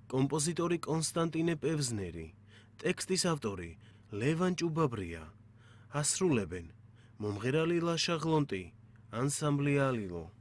კომპოზიტორი კონსტანტინე პევზნერი, ტექსტის ავტორი ლევან ჭუბაბრია, ასრულებენ მომღერალი ლაშა ღლონტი, ანსამბლი ალილო.